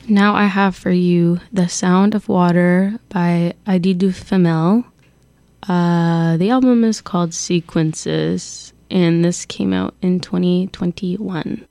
Now I have for you The Sound of Water by Adidou Famel. The album is called Sequences, and this came out in 2021.